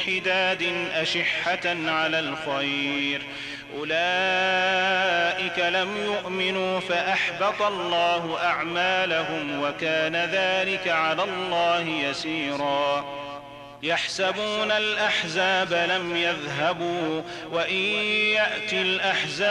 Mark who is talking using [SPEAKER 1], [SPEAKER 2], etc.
[SPEAKER 1] حداد أشحة على الخير أولئك لم يؤمنوا فأحبط الله أعمالهم وكان ذلك على الله يسيرا يحسبون الأحزاب لم يذهبوا وإن يأتي الأحزاب